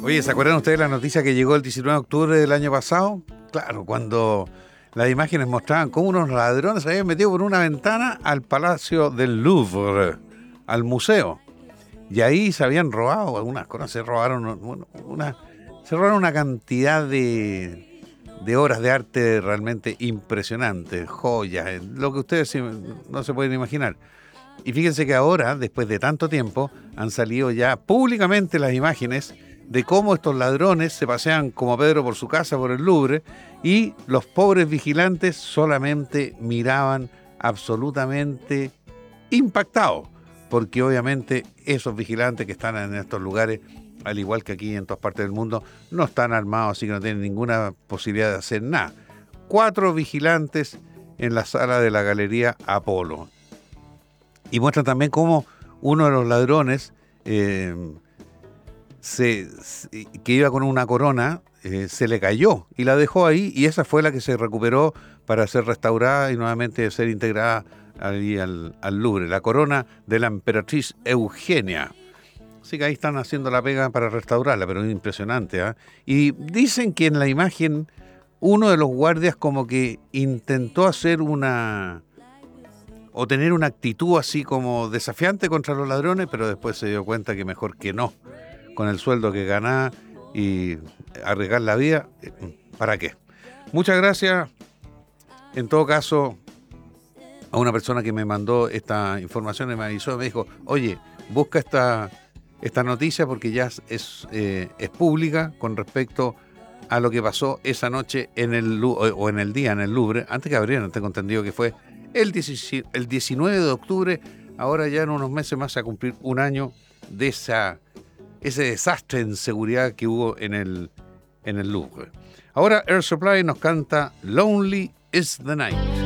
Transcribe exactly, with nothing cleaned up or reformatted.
Oye, ¿se acuerdan ustedes de la noticia que llegó el diecinueve de octubre del año pasado? Claro, cuando las imágenes mostraban cómo unos ladrones se habían metido por una ventana al Palacio del Louvre, al museo. Y ahí se habían robado algunas cosas, se robaron una, se robaron una cantidad de, de obras de arte realmente impresionantes, joyas, lo que ustedes no se pueden imaginar. Y fíjense que ahora, después de tanto tiempo, han salido ya públicamente las imágenes de cómo estos ladrones se pasean como Pedro por su casa, por el Louvre, y los pobres vigilantes solamente miraban absolutamente impactados, porque obviamente esos vigilantes que están en estos lugares, al igual que aquí en todas partes del mundo, no están armados, así que no tienen ninguna posibilidad de hacer nada. Cuatro vigilantes en la sala de la Galería Apolo. Y muestran también cómo uno de los ladrones, eh, se, se, que iba con una corona, eh, se le cayó y la dejó ahí, y esa fue la que se recuperó para ser restaurada y nuevamente ser integrada ahí al, al Louvre, la corona de la emperatriz Eugenia. Así que ahí están haciendo la pega para restaurarla, pero es impresionante, ¿eh? Y dicen que en la imagen uno de los guardias como que intentó hacer una... o tener una actitud así como desafiante contra los ladrones, pero después se dio cuenta que mejor que no, con el sueldo que ganaba y arriesgar la vida, ¿para qué? Muchas gracias, en todo caso, a una persona que me mandó esta información y me avisó, me dijo, oye, busca esta, esta noticia porque ya es, eh, es pública con respecto a lo que pasó esa noche en el o en el día en el Louvre, antes que abrieran, tengo entendido que fue el diecinueve de octubre, ahora ya en unos meses más se va a cumplir un año de esa, ese desastre en seguridad que hubo en el, en el Louvre. Ahora Air Supply nos canta Lonely is the Night.